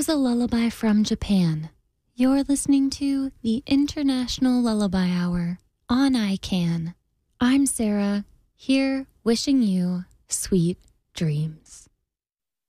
was a lullaby from Japan. You're listening to the International Lullaby Hour on ICANN. I'm Sarah, here wishing you sweet dreams.